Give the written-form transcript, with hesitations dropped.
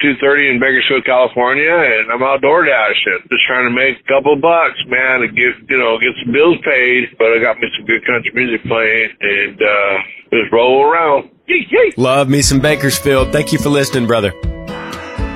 2:30 in Bakersfield, California, and I'm outdoor dashing, just trying to make a couple bucks, man, to get some bills paid. But I got me some good country music playing, and just roll around. Love me some Bakersfield. Thank you for listening, brother.